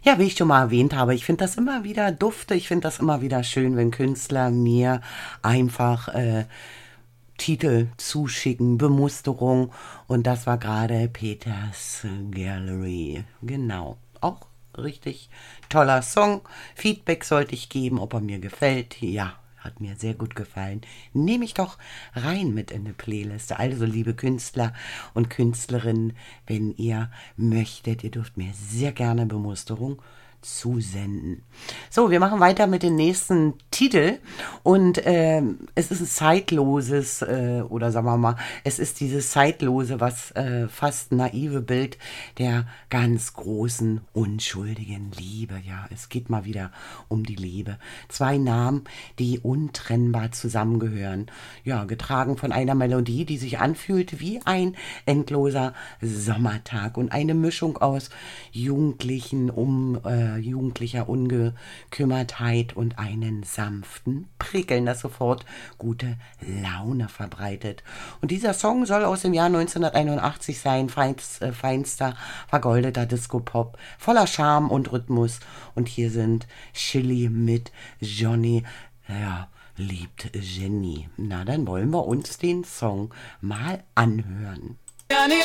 Ja, wie ich schon mal erwähnt habe, ich finde das immer wieder dufte, ich finde das immer wieder schön, wenn Künstler mir einfach Titel zuschicken, Bemusterung. Und das war gerade Peters Gallery. Genau. Auch richtig toller Song. Feedback sollte ich geben, ob er mir gefällt. Ja, hat mir sehr gut gefallen. Nehme ich doch rein mit in eine Playliste. Also, liebe Künstler und Künstlerinnen, wenn ihr möchtet, ihr dürft mir sehr gerne Bemusterung zusenden. So, wir machen weiter mit dem nächsten Titel und es ist ein zeitloses oder sagen wir mal, es ist dieses zeitlose, was fast naive Bild der ganz großen unschuldigen Liebe. Ja, es geht mal wieder um die Liebe. Zwei Namen, die untrennbar zusammengehören. Ja, getragen von einer Melodie, die sich anfühlt wie ein endloser Sommertag und eine Mischung aus jugendlicher Ungekümmertheit und einen sanften Prickeln, das sofort gute Laune verbreitet. Und dieser Song soll aus dem Jahr 1981 sein, feinster, vergoldeter Disco-Pop, voller Charme und Rhythmus. Und hier sind Chili mit Johnny, ja, liebt Jenny. Na, dann wollen wir uns den Song mal anhören.